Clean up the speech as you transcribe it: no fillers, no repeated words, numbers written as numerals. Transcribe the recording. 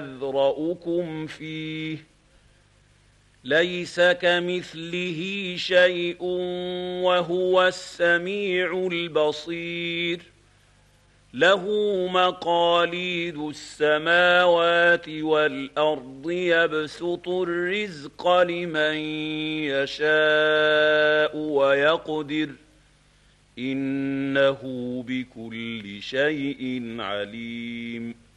يذرأكم فيه ليس كمثله شيء وهو السميع البصير له مقاليد السماوات والأرض يبسط الرزق لمن يشاء ويقدر إنه بكل شيء عليم